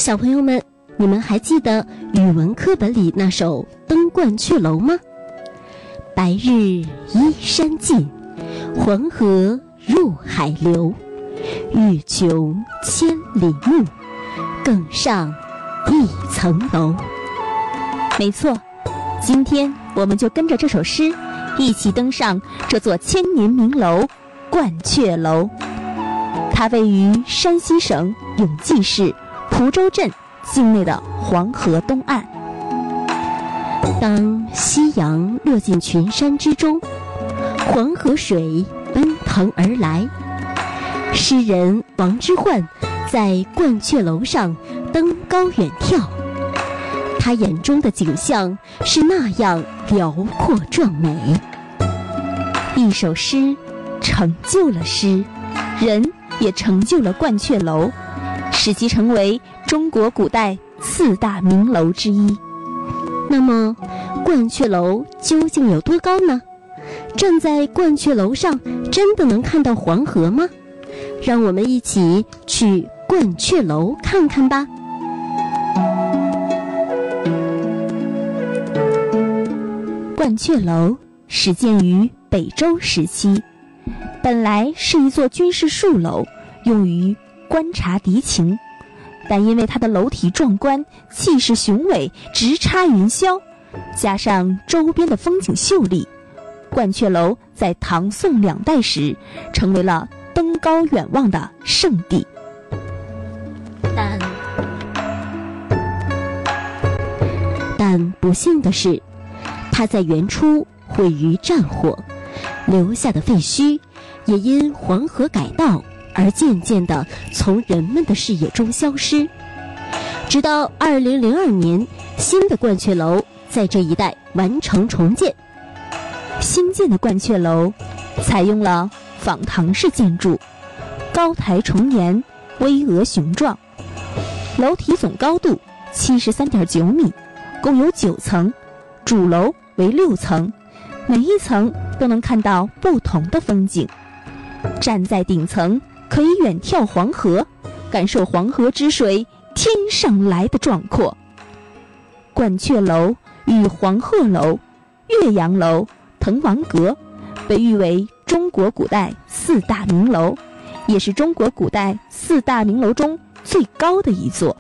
小朋友们，你们还记得语文课本里那首《登鹳雀楼》吗？白日依山尽，黄河入海流。欲穷千里目，更上一层楼。 没错，今天我们就跟着这首诗一起登上这座千年名楼鹳雀楼。它位于山西省永济市蒲州镇境内的黄河东岸。 当夕阳落进群山之中，黄河水奔腾而来。诗人王之涣在鹳雀楼上登高远眺，他眼中的景象是那样辽阔壮美。 一首诗成就了诗，人也成就了鹳雀楼，使其成为中国古代4大名楼之一。 那么，鹳雀楼究竟有多高呢？站在鹳雀楼上，真的能看到黄河吗？让我们一起去鹳雀楼看看吧。 鹳雀楼始建于北周时期，本来是一座军事戍楼，用于观察敌情，但因为它的楼体壮观，气势雄伟，直插云霄，加上周边的风景秀丽，鹳雀楼在唐宋2代时成为了登高远望的圣地。 但不幸的是，它在原初毁于战火，留下的废墟也因黄河改道而渐渐地从人们的视野中消失。直到2002年，新的鹳雀楼在这一带完成重建。 新建的鹳雀楼采用了仿唐式建筑，高台重檐，巍峨雄壮，楼体总高度73.9米，共有9层，主楼为6层，每一层都能看到不同的风景。站在顶层可以远眺黄河，感受黄河之水天上来的壮阔。鹳雀楼与黄鹤楼、岳阳楼、滕王阁被誉为中国古代4大名楼，也是中国古代4大名楼中最高的一座。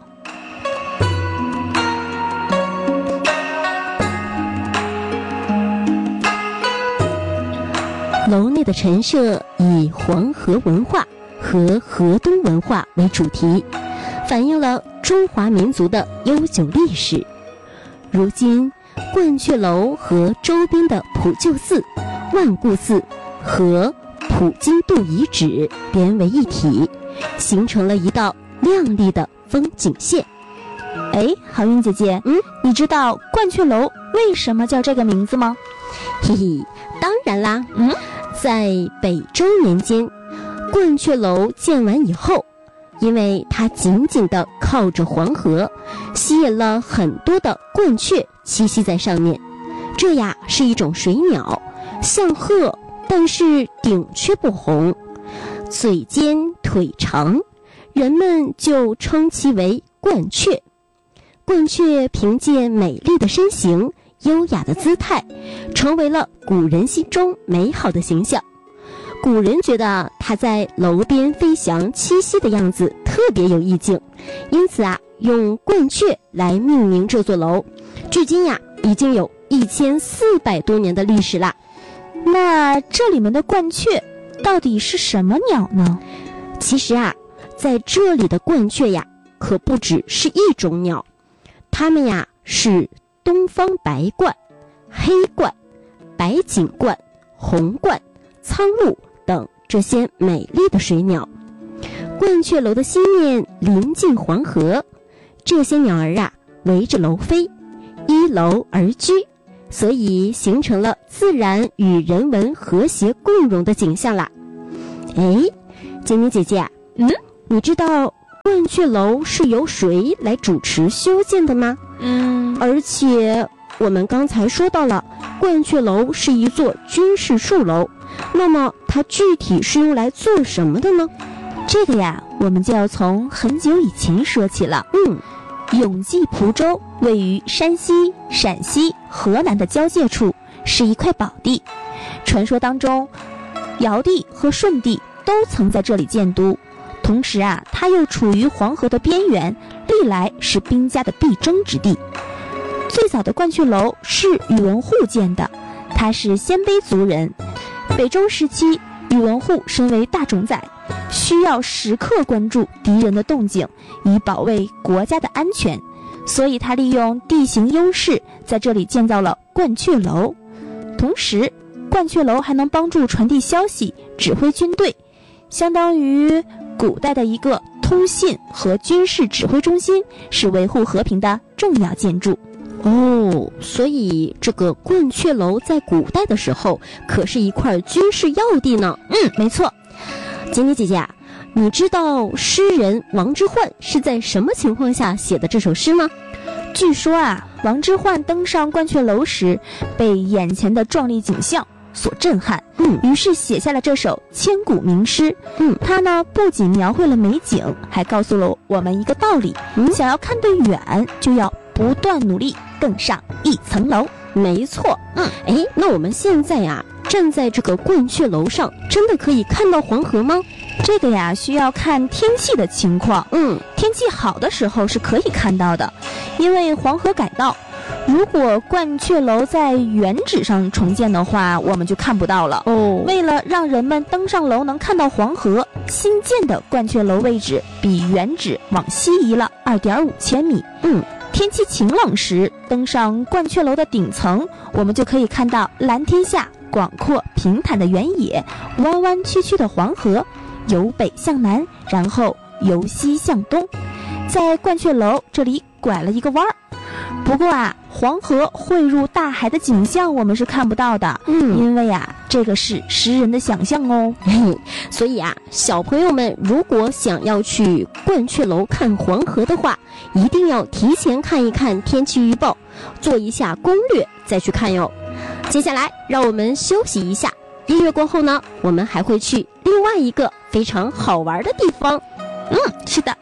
楼内的陈设以黄河文化和河东文化为主题，反映了中华民族的悠久历史。如今，鹳雀楼和周边的普救寺、万顾寺和普津渡遗址连为一体，形成了一道亮丽的风景线。 哎，郝云姐姐，你知道鹳雀楼为什么叫这个名字吗？ 嘿嘿，当然啦，在北周年间，鹳雀楼建完以后，因为它紧紧地靠着黄河，吸引了很多的鹳雀栖息在上面。这呀是一种水鸟，像鹤，但是顶却不红，嘴尖腿长，人们就称其为鹳雀。鹳雀凭借美丽的身形、优雅的姿态，成为了古人心中美好的形象。古人觉得它在楼边飞翔栖息的样子特别有意境，因此用鹳雀来命名这座楼。距今已经有1400多年的历史啦。 那这里面的鹳雀到底是什么鸟呢？ 其实在这里的鹳雀可不只是一种鸟，它们是东方白鹳、黑鹳、白颈鹳、红鹳、苍鹭等这些美丽的水鸟。鹳雀楼的西面临近黄河，这些鸟儿围着楼飞，依楼而居，所以形成了自然与人文和谐共融的景象啦。哎，晶晶姐姐，你知道鹳雀楼是由谁来主持修建的吗？而且我们刚才说到了，鹳雀楼是一座军事戍楼，那么它具体是用来做什么的呢？ 这个我们就要从很久以前说起了。永济蒲州位于山西、陕西、河南的交界处，是一块宝地。传说当中，尧帝和舜帝都曾在这里建都，同时它又处于黄河的边缘，历来是兵家的必争之地。最早的鹳雀楼是宇文护建的，他是鲜卑族人。北周时期，宇文护身为大冢宰，需要时刻关注敌人的动静，以保卫国家的安全，所以他利用地形优势，在这里建造了鹳雀楼。同时，鹳雀楼还能帮助传递消息、指挥军队，相当于古代的一个通信和军事指挥中心，是维护和平的重要建筑。 所以这个鹳雀楼在古代的时候可是一块军事要地呢。 没错。 锦鲤姐姐你知道诗人王之涣是在什么情况下写的这首诗吗？ 据说王之涣登上鹳雀楼时，被眼前的壮丽景象所震撼，于是写下了这首千古名诗。他呢不仅描绘了美景，还告诉了我们一个道理，想要看得远，就要不断努力更上一层楼。 没错。那我们现在站在这个鹳雀楼上，真的可以看到黄河吗？ 这个需要看天气的情况。天气好的时候是可以看到的，因为黄河改道。如果鹳雀楼在原址上重建的话，我们就看不到了。为了让人们登上楼能看到黄河，新建的鹳雀楼位置比原址往西移了2.5千米。天气晴朗时，登上鹳雀楼的顶层，我们就可以看到蓝天下广阔平坦的原野，弯弯曲曲的黄河，由北向南，然后由西向东，在鹳雀楼这里拐了一个弯儿。不过黄河汇入大海的景象我们是看不到的，因为这个是诗人的想象哦。 所以小朋友们如果想要去鹳雀楼看黄河的话，一定要提前看一看天气预报，做一下攻略再去看哟。接下来让我们休息一下，音乐过后呢，我们还会去另外一个非常好玩的地方。 是的。